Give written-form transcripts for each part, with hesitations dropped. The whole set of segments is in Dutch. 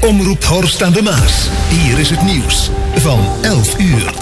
Omroep Horst aan de Maas. Hier is het nieuws van 11 uur.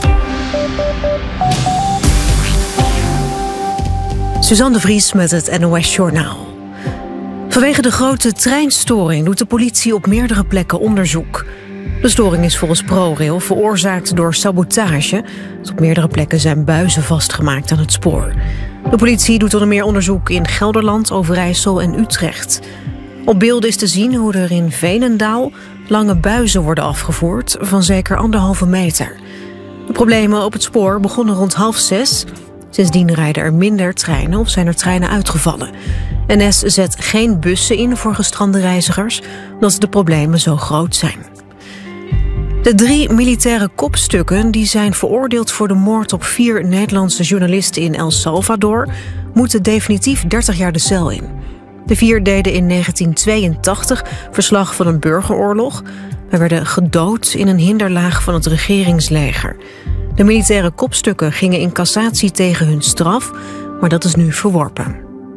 Suzanne de Vries met het NOS Journaal. Vanwege de grote treinstoring doet de politie op meerdere plekken onderzoek. De storing is volgens ProRail veroorzaakt door sabotage. Op meerdere plekken zijn buizen vastgemaakt aan het spoor. De politie doet onder meer onderzoek in Gelderland, Overijssel en Utrecht. Op beelden is te zien hoe er in Veenendaal lange buizen worden afgevoerd van zeker 1,5 meter. De problemen op het spoor begonnen rond 5:30. Sindsdien rijden er minder treinen of zijn er treinen uitgevallen. NS zet geen bussen in voor gestrande reizigers, omdat de problemen zo groot zijn. De 3 militaire kopstukken die zijn veroordeeld voor de moord op 4 Nederlandse journalisten in El Salvador moeten definitief 30 jaar de cel in. De 4 deden in 1982 verslag van een burgeroorlog, maar werden gedood in een hinderlaag van het regeringsleger. De militaire kopstukken gingen in cassatie tegen hun straf, maar dat is nu verworpen.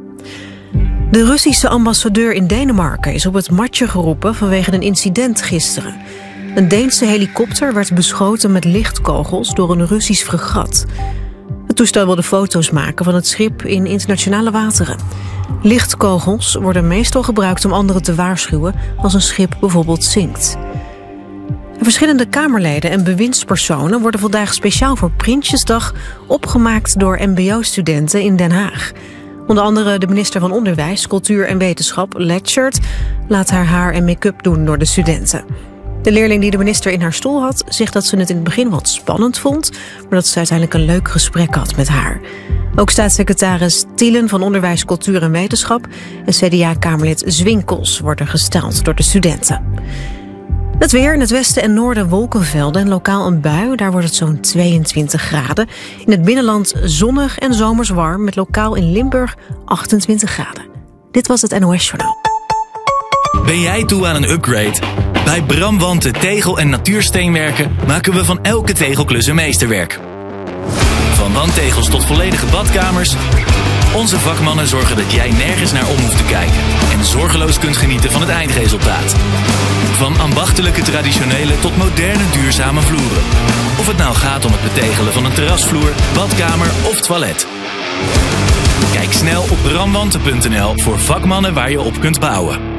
De Russische ambassadeur in Denemarken is op het matje geroepen vanwege een incident gisteren. Een Deense helikopter werd beschoten met lichtkogels door een Russisch fregat. Het toestel wilde foto's maken van het schip in internationale wateren. Lichtkogels worden meestal gebruikt om anderen te waarschuwen als een schip bijvoorbeeld zinkt. Verschillende Kamerleden en bewindspersonen worden vandaag speciaal voor Prinsjesdag opgemaakt door mbo-studenten in Den Haag. Onder andere de minister van Onderwijs, Cultuur en Wetenschap, Letchert, laat haar haar en make-up doen door de studenten. De leerling die de minister in haar stoel had, zegt dat ze het in het begin wat spannend vond, maar dat ze uiteindelijk een leuk gesprek had met haar. Ook staatssecretaris Thielen van Onderwijs, Cultuur en Wetenschap en CDA-kamerlid Zwinkels worden gesteld door de studenten. Het weer, in het westen en noorden wolkenvelden en lokaal een bui. Daar wordt het zo'n 22 graden. In het binnenland zonnig en zomers warm, met lokaal in Limburg 28 graden. Dit was het NOS Journaal. Ben jij toe aan een upgrade? Bij Bramwanten Tegel- en Natuursteenwerken maken we van elke tegelklus een meesterwerk. Van wandtegels tot volledige badkamers. Onze vakmannen zorgen dat jij nergens naar om hoeft te kijken en zorgeloos kunt genieten van het eindresultaat. Van ambachtelijke traditionele tot moderne duurzame vloeren. Of het nou gaat om het betegelen van een terrasvloer, badkamer of toilet. Kijk snel op bramwanten.nl voor vakmannen waar je op kunt bouwen.